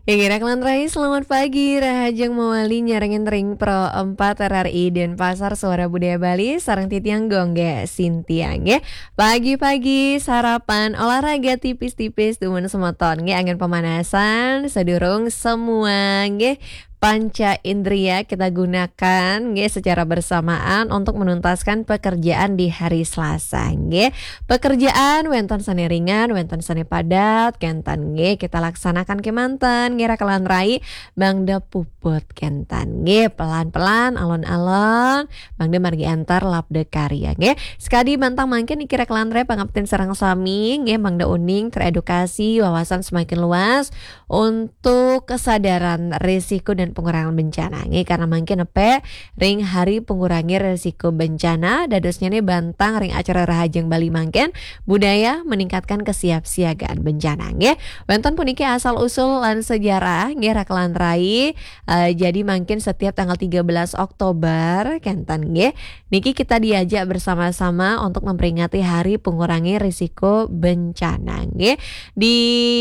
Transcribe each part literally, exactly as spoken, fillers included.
Ya kira Klan Rai, selamat pagi. Rahajeng Mawali nyarengin ring pro empat R R I Denpasar Suara Budaya Bali sareng titiang gongge Sintiang ya. Pagi-pagi sarapan olahraga tipis-tipis dumun semoton nge angin pemanasan sedurung semua nge panca indria kita gunakan nge secara bersamaan untuk menuntaskan pekerjaan di hari Selasa nge. Pekerjaan wenten sane ringan, wenten sane padat, kentan nge kita laksanakan ke mantan ngira kelan rai bangda puput kentan nge pelan-pelan alon-alon bangda margi antar labde karya nge. Sekadi bantang mangkin dikira kelan rai pangapten serang sami nge bangda uning teredukasi wawasan semakin luas untuk kesadaran risiko dan pengurangan bencana nge karena mungkin apa ring hari pengurangi risiko bencana dadosnya nih bantang ring acara Rahajeng Bali mangken budaya meningkatkan kesiapsiagaan bencana nge wonten puniki asal usul lan sejarah nge raklan rai uh, jadi mungkin setiap tanggal tiga belas Oktober kentan nge niki kita diajak bersama-sama untuk memperingati hari pengurangi risiko bencana nge di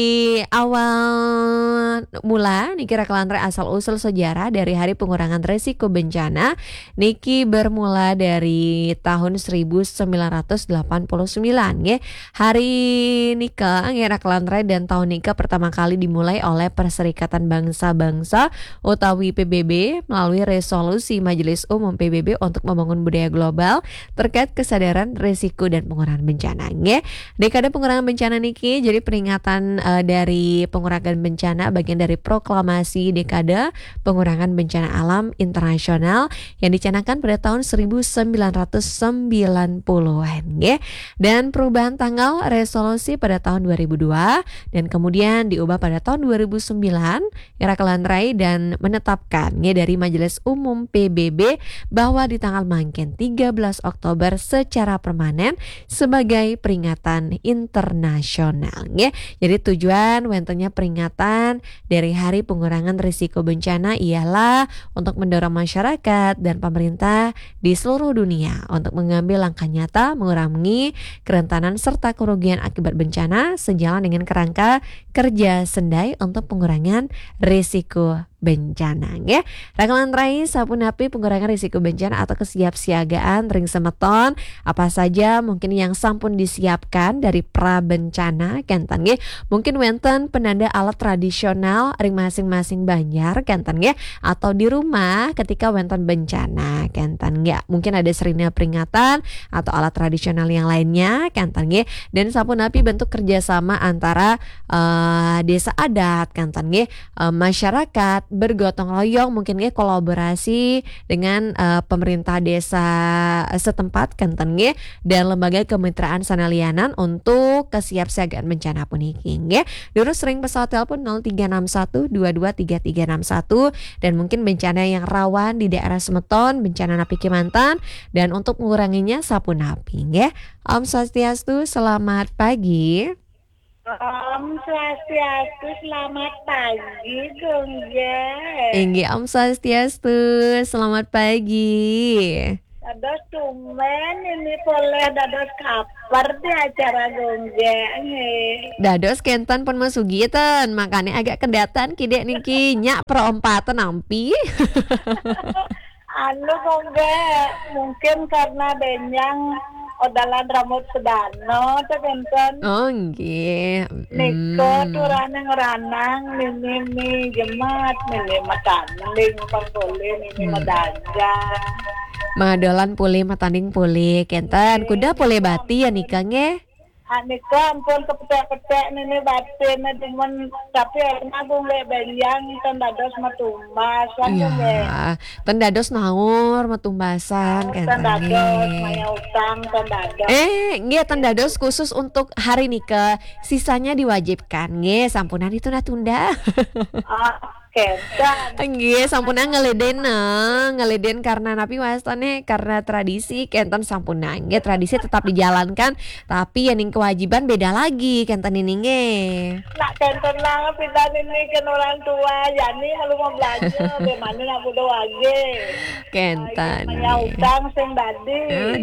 awal mula niki raklan rai asal usul sejarah dari hari pengurangan risiko bencana niki bermula dari tahun seribu sembilan ratus delapan puluh sembilan ya. Hari nikah ngira kelanrai dan tahun nikah pertama kali dimulai oleh Perserikatan Bangsa-Bangsa utawi P B B melalui resolusi Majelis Umum P B B untuk membangun budaya global terkait kesadaran risiko dan pengurangan bencana ya. Dekade pengurangan bencana niki jadi peringatan uh, dari pengurangan bencana bagian dari proklamasi dekade pengurangan bencana alam internasional yang dicanangkan pada tahun seribu sembilan ratus sembilan puluhan ya. Dan perubahan tanggal resolusi pada tahun dua ribu dua dan kemudian diubah pada tahun dua ribu sembilan era kelanrai dan menetapkan ya dari Majelis Umum P B B bahwa di tanggal mangken tiga belas Oktober secara permanen sebagai peringatan internasional ya. Jadi tujuan wentennya peringatan dari hari pengurangan risiko bencana ialah untuk mendorong masyarakat dan pemerintah di seluruh dunia untuk mengambil langkah nyata mengurangi kerentanan serta kerugian akibat bencana sejalan dengan kerangka kerja sendai untuk pengurangan risiko bencana ya. Rangkaian rai sapunapi pengurangan risiko bencana atau kesiapsiagaan ring semeton apa saja mungkin yang sampun disiapkan dari pra bencana kentan ya. Mungkin wenten penanda alat tradisional ring masing-masing banjar kentan ya atau di rumah ketika wenten bencana kentan ya. Mungkin ada serina peringatan atau alat tradisional yang lainnya kentan ya. Dan sapunapi bentuk kerjasama antara uh, desa adat kentan ya, uh, masyarakat bergotong royong mungkin ya kolaborasi dengan uh, pemerintah desa setempat kenten ya dan lembaga kemitraan sanalianan untuk kesiapsiagaan bencana puniki ya. Dulu sering pesawat telepon nol tiga enam satu dua dua tiga tiga enam satu dan mungkin bencana yang rawan di daerah Semeton, bencana napi Kemantan dan untuk menguranginya sapunapi ya. Om Swastiastu, selamat pagi. Om Swastiastu, selamat pagi Gongja. Inggih Om Swastiastu, selamat pagi. Dados tumen ini boleh dados kabar di acara Gongja. Dados kentan pun masugitan, makanya agak kedatan kidek niki nyak perompatan nampi. Anu Gongja, mungkin karena benyang odalan rambut sedano tekan. Oh nggih. Niko turane ngeranang mimi jemat mimi matanding pangkole mimi madagang. Madolan pulih matanding pulih kenten kuda pulih bati ya nikah nge. Aniko ampun kepetek-petek nini batin demen tapi enak gue benyang tendados matumbas kan iya, tendados naur matumbasan kan tendados maya utang tendados eh nggih tendados khusus untuk hari nikah sisanya diwajibkan nggih sampunan itu tunda. Oke kentan. Nggih, sampuna ngeleden nah, ngeleden karena napi wastane karena tradisi kenten sampuna nggih tradisi tetap dijalankan tapi yang kewajiban beda lagi kenten ini nggih. Nak kentan lah pindah ini kan orang tua, yani kalau mau belanja, bagaimana nak bodoh aja. Kenten. Namanya utang sing dadi.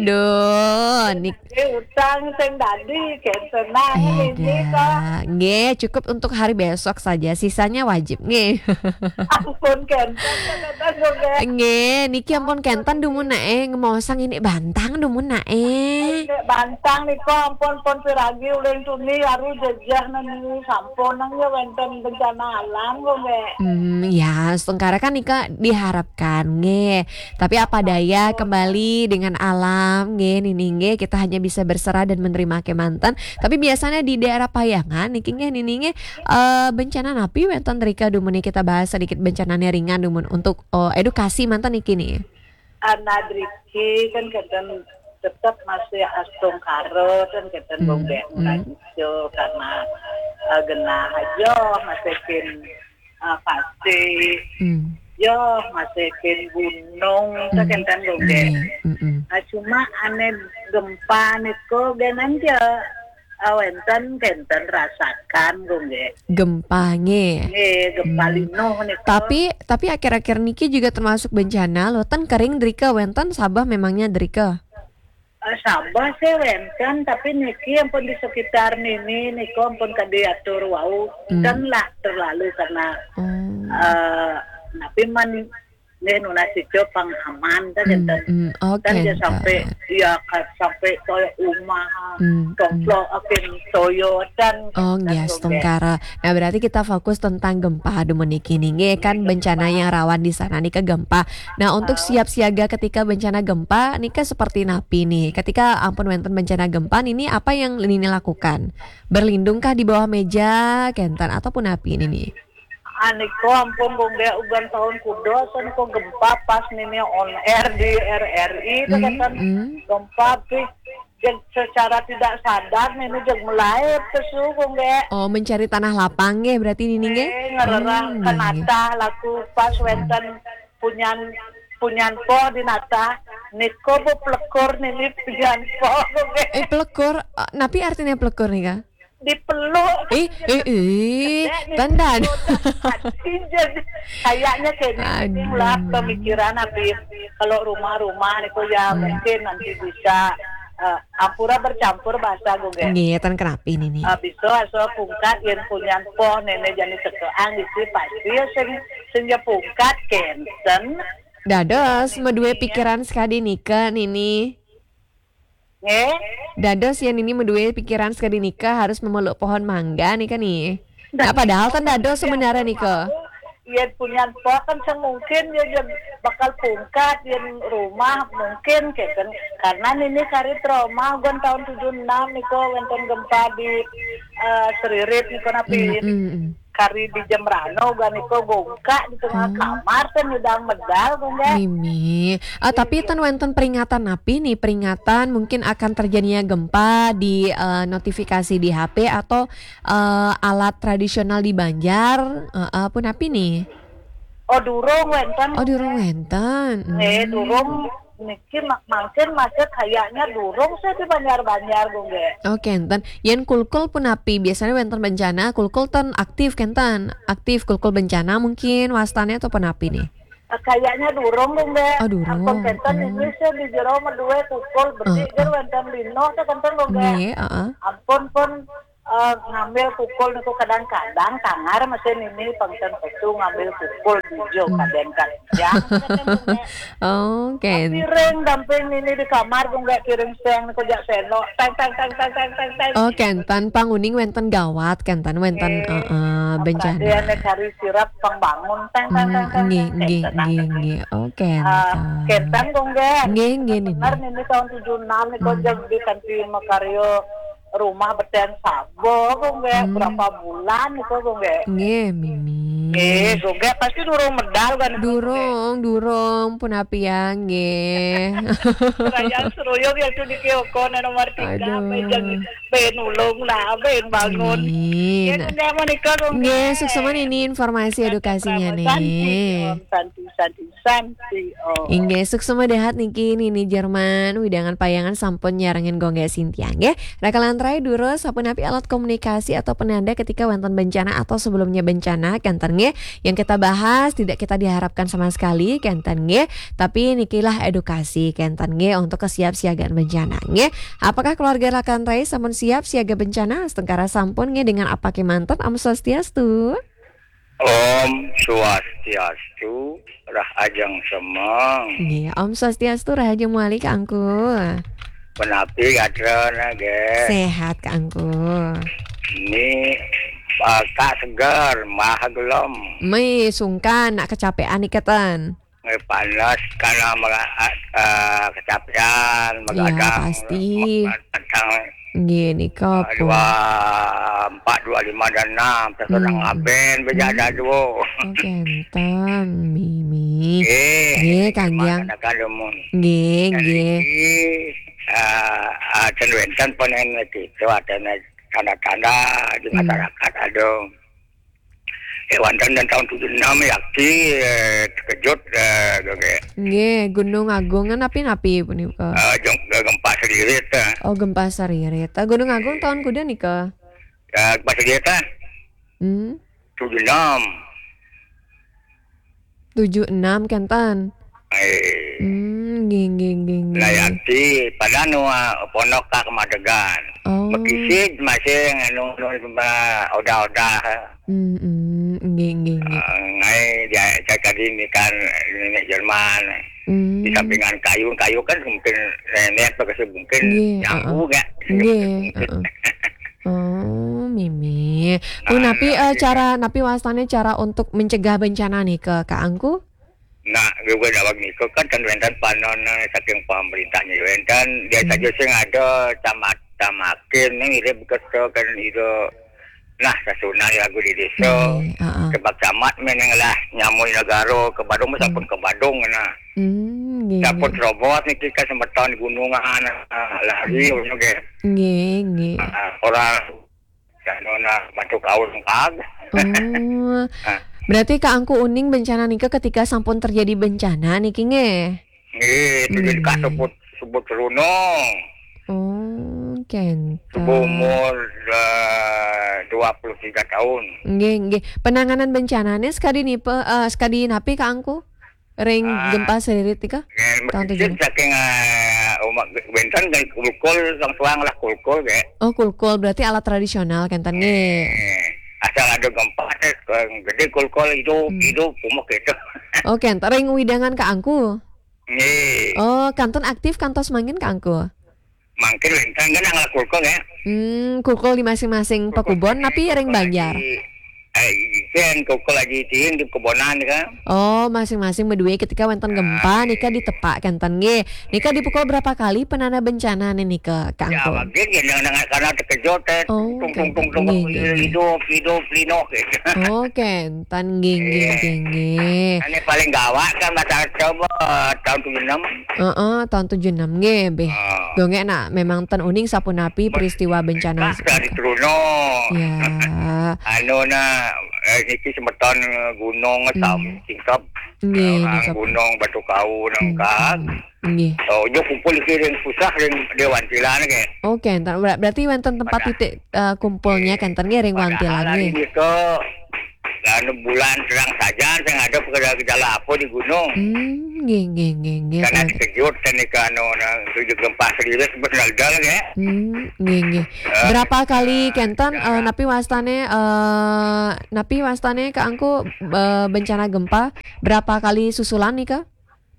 Aduh, nik Eh, utang sing dadi kentan nah ini kok. Eda. Nggih, cukup untuk hari besok saja, sisanya wajib nggih. Ampun kentan, kentan juga. Nggih, niki ampun kenten dumun nae ngemosang ini bantang dumun nae. Bantang nih kok ampun pun piragi uling tuni harus jejah nani sampun nang ya wonten bencana alam kok nggih. Hmm, ya, setengkara kan Nika diharapkan nge. Tapi apa daya kembali dengan alam nge nini nge kita hanya bisa berserah dan menerima kemantan. Tapi biasanya di daerah Payangan niki nge nini nge eh, bencana napi wonten rika dumuni kita bahas sedikit bencananya ringan dumun untuk oh, edukasi mantan niki nih. Anak Driki kan kadang tetap masih astung karo kan kadang Hmm, bonggek mulai hmm. hijau karena uh, genah aja masukin uh, pasti Hmm. yo masukin gunung kan Hmm. kadang bonggek. Nggih, mm-mm. Nah, cuma aneh gempa niko genan aja awentan kenten rasakan bonggek. Gempa nge. Nih gempa Hmm. lino niko. Tapi tapi akhir-akhir niki juga termasuk bencana loh tan kering drika wenten Sabah memangnya drika. Uh, Sabah sih wenten tapi niki ampun di sekitar nini niko ampun kadiatur wau Hmm. dan lah terlalu karena Oh. uh, napi man nih nuna sijo panghaman kan Hmm, enten hmm, oke. kan dia sampai dia kan sampai toyo umah Hmm, tomplo akin toyo dan Oh dan yes, bonggek. Tongkara. Nah berarti kita fokus tentang gempa Dumuniki nih kan bencana yang rawan di sana nih ke gempa. Nah untuk siap siaga ketika bencana gempa nih kan seperti napi nih. Ketika ampun wenten bencana gempa ini apa yang Nini lakukan? Berlindungkah di bawah meja kentan ataupun napi ini nih? Aniko ampun bonggek ugan tahun kudo sen ko gempa pas nini on air di R R I itu Hmm, kan hmm. gempa pi jag secara tidak sadar nini jag mulai kesu bonggek Oh mencari tanah lapang ya berarti Nini nge? eh ngererang Oh, ke nggih. nata laku pas wenten punyan punyan po di nata niko bu plekor nini punyan po bonggek Eh pelekor, eh, napi artinya pelekor nih kak? dipeluk Eh, eh, eh, tanda. Jadi kayaknya kayak gini Aduh. lah pemikiran tapi kalau rumah-rumah itu ya mungkin nanti bisa uh, ampura bercampur bahasa gue. Nggih, tan kenapa ini nih? Uh, bisa aso pungkat yang punya po nenek jadi sekeang gitu pasti ya sing sing ya pungkat kenten Dados medue pikiran sekali nikah Nini. nge Dados ya Nini medue pikiran sekali nikah harus memeluk pohon mangga nih kan nih. Nah padahal kan dados sebenarnya nih ke. Iya punya po kan semungkin ya dia bakal pungkat yang rumah mungkin kayak kan karena ini kari trauma gue tahun tujuh enam niko wonten gempa di uh, Seririt niko napi kari di Jemrano gue niko gongka di tengah kamar kan udah medal gue Mimi, ah, tapi tan wonten peringatan napi nih peringatan mungkin akan terjadinya gempa di eh, notifikasi di H P atau eh, alat tradisional di Banjar eh, eh, pun napi nih. oh durung wonten Oh di rumah wonten. Hmm. eh durung niki mak mungkin macet kayaknya durung sih di Banjar-Banjar gue Oh kenten, yen kulkul pun napi biasanya wonten bencana kulkul ten aktif kenten, aktif kulkul bencana mungkin wastane atau penapi nih. kayaknya durung dong be. Oh, durung. Ampun kenten Hmm. ini sih di jero medue kukul bersih Uh, uh, wenten lino teh kenten dong be. Nggih, heeh. Ampun pun eh, ngambil kukul niku kadang-kadang tangar mesin ini pangten itu ngambil kukul hijau kadang-kadang. Oh kenten. Piring damping ini di kamar dong be piring seng niku jak seno teng teng teng teng teng teng teng. Oh kenten panguning wenten gawat kenten wenten Eh, heeh Dia bencana. nek hari sirap pangbangun teng teng teng teng. Nggih, teng, nggih, kenten. nggih, nggih. Oh Ah, kenten. kenten dong be. Nggih, nggih Nini. Benar ini tahun tujuh enam nih kau jadi kanti Makario rumah beten sabo gue Hmm. berapa bulan itu gue. Nggih, Mimi. Eh, gue pasti durung medal kan. Durung, durung pun api ya, nggih. Kerajaan seruyung ya tuh di Kyoko na nomor tiga, Aduh. ben ben ulung lah, ben bangun. Amin. Ya kunya mau nikah dong. Nggih, sukseman ini informasi edukasinya nih. Santi, santi, santi. Oh. Inggih, suksema dehat niki nini Jerman widangan payangan sampun nyarengin gongge Sintia nggih. Rakalantrai duro sampun api alat komunikasi atau penanda ketika wonten bencana atau sebelumnya bencana kenten nggih. Yang kita bahas tidak kita diharapkan sama sekali kenten nggih, tapi nikilah edukasi kenten nggih untuk kesiapsiagaan bencana nggih. Apakah keluarga Rakalantrai sampun siap siaga bencana setengkara sampun nggih dengan apa kemanten Om Swastiastu? Om Swastiastu, Rah Ajeng Semeng, Nggih, Om Swastiastu rahaja muali Kak Angku. Penapi Gatrona ge. Sehat Kak Angku. Ini uh, Kak Segar, Maha Gelem, Mei sungkan nak kecapean iketan. Ngai panas karena mga, uh, kecapean, Ya magadang, pasti. tentang Gini dua kopo. empat dua lima dan enam, terserang Hmm. aben bejada dua. Oh kentan Mimi. Eh, Nggih Kangjang. mana kalumun. Nggih nggih. Uh, cenderung ponen itu ada tanda-tanda di Hmm. masyarakat ada hewan dan tahun tujuh puluh enam yakti eh, terkejut eh, gege Nggih Gunung Agung kan napi-napi punika. eh, jong gempa sendiri ta Oh gempa saririt. Ah, Gunung Agung tahun kuda nika. ya gempa sendiri ta Hmm. tujuh puluh enam tujuh enam kentan. eh Hmm nggih nggih nggih nah nggih. yakti pada nu uh, ponok ka kemadegan Oh. bekisid masih anu nu oda-oda Hmm hmm, nggih nggih nggih. uh, ngai dia cakap ini kan nenek Jerman Hmm. di sampingan kayu kayu kan mungkin nenek begitu mungkin Nggih, nyambung ya Nggih, heeh. Oh, Mimi. Bu, napi eh, cara napi wastane cara untuk mencegah bencana nih ke Kak Angku? nah gue dah bagi kau kan kan rentan panon saking pemerintahnya rentan dia Hmm. saja sing ada camat camakin ni dia bekerja kan itu nah sasuna lagu di desa Nggih, heeh. sebab camat meneng lah nyamui negara ke Badung hmm. sampun ke Badung nah Hmm, nggih. sampun nggih. robot ni kita sembeton gunungan ah, lari Hmm. oke Nggih, nggih. orang janona batu kaul kag Oh. Ah. Berarti Kak Angku uning bencana nika ketika sampun terjadi bencana niki nggih. ni tu jadi kat Hmm. sebut sebut runung Oh, kenta. sebuah umur uh, dua puluh tiga tahun. Nggih, nggih. Penanganan bencananya sekadi nipe eh sekadi napi Kak Angku? Ring Ah. gempa selirit tika? Tahun tujuh. Mungkin saking uh, umat bentan dan kulkul sang tuang lah kulkul ke. Oh, kulkul berarti alat tradisional kenten nggih. Eh, asal ada gempa teh gede kulkul hidup Hmm. hidup umuk gitu. Oh, kenten ring widangan Kak Angku. Nih, Oh, kanton aktif kantos mangin Kak Angku. mangkin bentan kan ang kulkul ya. Hmm, kulkul di masing-masing pekubon tapi ring Banjar. Eh, kan kulkul lagi ting di kebonan kan. Oh, masing-masing berdua ketika wonten gempa nika ditepak kenten nggih. Nika dipukul berapa kali penanda bencana nih nika Kak Ya, Angku? mungkin ya dengan karena terkejut teh Oh, tung tung tung kan. tung Nggih, nggih, nggih. hidup hidup lino gitu. Oh, kenten nggih nggih nggih nggih. Ini paling gawat kan masyarakat coba tahun tujuh puluh enam. Heeh, tahun tujuh puluh enam nggih, beh. Ah. Donge nak memang ten uning sapunapi peristiwa bencana. Nah, dari Truno. Ya. Anu na eh, iki semeton gunung tam Hmm. tingkap. Nggih, Orang nika. gunung batu kau nang Hmm, kag. Nggih. Oh, yo kumpul iki ring pusah ring Dewan Tilan ke. Oke, enten ber- berarti wonten tempat Pada- titik eh, kumpulnya kenten nggih ring wantilan Padahal nggih. hari itu anu bulan terang saja saya ada gejala apa di gunung. Hmm, nggih nggih nggih nggih. Karena Kak. terkejut dan ikan anu nah, tujuh gempa sendiri sebenarnya dal ya. Hmm, nggih nggih. Berapa kali kenten eh, napi wastane eh napi wastane Kak Angku eh, bencana gempa berapa kali susulan nih Kak?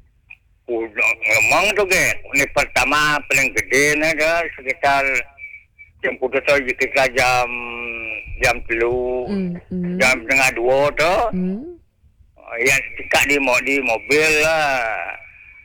Udah ngomong tuh ke. Ini pertama paling gede nih dah sekitar jam putus sekitar jam jam telu Hmm, hmm. jam setengah dua tuh. Hmm. Yang tingkat di mo di mobil lah.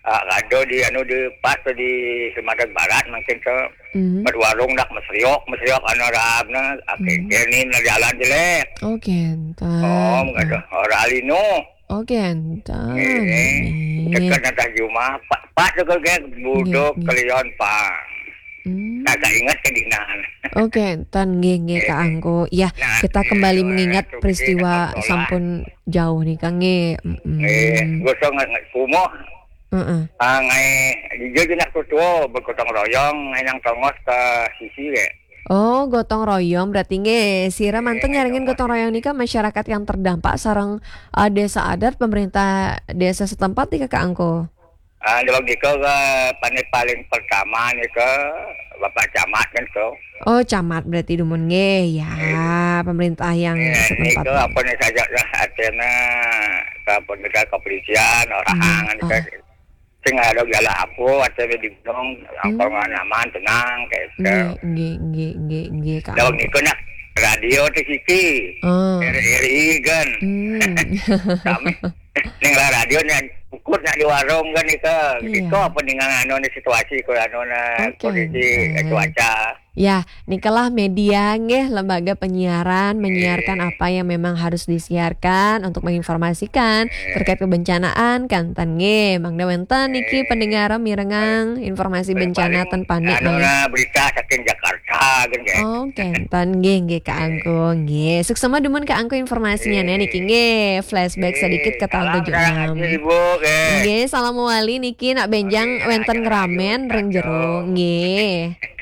ah, kado di anu di pas di Sumatera Barat mungkin ke Mhm. buat warung dak mesriok mesriok anu raabna Mhm. akhirnya ini na jalan jelek. Oh genten. Oh, enggak ada orang alino. Oh genten. Eh, Nggih. dekat nata Juma, pak pak juga kayak buduk Nggih, nggih. kalian pak. Hmm. Nah, ingat kedinan. Oh genten nggih nggih Kak Angko. Ya, Nah, kita kembali mengingat itu peristiwa kita sampun jauh nih Kang nggih. Eh, Mhm. gosong ngat kumo. Heeh. Ah, ngai jadi nak tuh bergotong royong, ngai nang tongos ke sisi ya. Oh, gotong royong berarti nggih sira manten Eh, nyaringin gotong royong nika masyarakat yang terdampak sareng uh, desa adat pemerintah desa setempat nih Kak Angko. Ah, dalam diko ke paling paling pertama nih ke Bapak Camat kan ke. Oh, camat berarti dumun nggih ya, pemerintah yang Eh, setempat. niko apa nih saja lah artinya ke pendekat kepolisian orang Mhm, kan oh. sing ada gala apa artinya di gunung Hmm. angkor aman tenang kayak gitu. Nggih, nggih, nggih, nggih, nggih Kak Dalam Angko. niko nak radio teh siki. Oh. R R I kan. Hmm. Kami ning lah radio nya ukur nak di warung kan itu. Iya. Itu apa dengan anu ni situasi ko anu na Oke, kondisi eh. cuaca. Ya, nikalah media nggih lembaga penyiaran menyiarkan Eh. apa yang memang harus disiarkan untuk menginformasikan terkait kebencanaan kanten nggih. Mangda wenten niki pendengar mirengang informasi bencana ten panik Anu malih. na berita saking Jakarta kan kayak. Oh, kenten nggih nggih Kak Angko nggih. Suksema dumun Kak Angko informasinya nih niki nggih. Flashback sedikit ke tahun tujuh enam. Ibu ke. Nggih, salam wali niki nak benjang Oke, wenten rahayu, ngeramen rahayu, ring jero rahayu. nggih.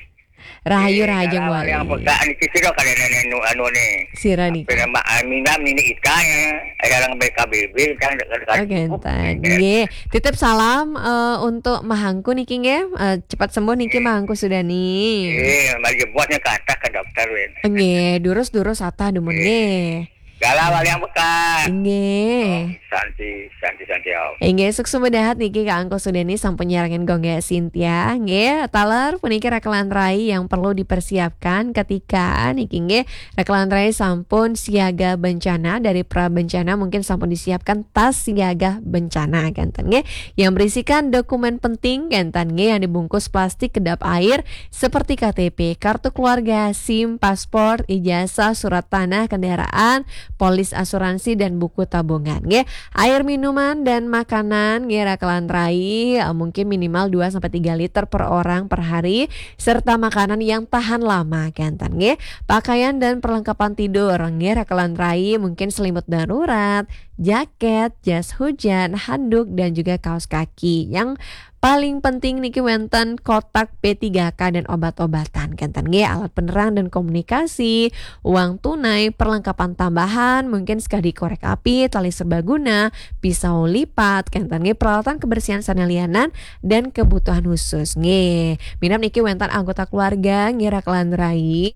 Rahayu rahajeng wali. Yang peka ni kisiro kada anu anu ni. Sira niki. Nama Aminah ini ikanya. Ada orang B K B B kan dekat. Oke, entan. Nggih, titip salam eh, untuk Mahangku niki nggih. Eh, cepat sembuh niki Mahangku Sudani. Eh, mari buatnya ke atas ke dokter wen. Nggih, durus-durus atah dumun nggih. Galau wali yang peka. Nggih. Santi, santi, santi. Oh. Nggih, sukses bedahat niki Kak Angko Sudani sampun nyarangin gongge Cynthia. Nggih, taler puniki rekelan rai yang perlu dipersiapkan ketika niki nggih rekelan rai sampun siaga bencana dari pra bencana mungkin sampun disiapkan tas siaga bencana ganten nggih yang berisikan dokumen penting ganten nggih yang dibungkus plastik kedap air seperti K T P, kartu keluarga, SIM, paspor, ijazah, surat tanah kendaraan, polis asuransi dan buku tabungan nggih. Air minuman dan makanan nggih rekelan rai eh, mungkin minimal dua sampai tiga liter per orang per hari serta makanan yang tahan lama ganten nggih. Pakaian dan perlengkapan tidur nggih rekelan rai mungkin selimut darurat, jaket, jas hujan, handuk dan juga kaos kaki. Yang paling penting niki wenten kotak P tiga K dan obat-obatan ganten nggih, alat penerang dan komunikasi, uang tunai, perlengkapan tambahan, mungkin sekali korek api, tali serbaguna, pisau lipat, ganten nggih, peralatan kebersihan sanalianan dan kebutuhan khusus nggih. Minam niki wenten anggota keluarga nggih rekelan rai.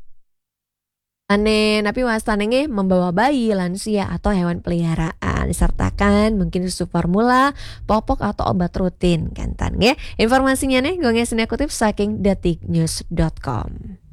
Ane, tapi wastane nggih membawa bayi, lansia atau hewan peliharaan disertakan mungkin susu formula, popok atau obat rutin ganten nggih. Informasinya nih gue ngesine kutip saking detiknews dot com.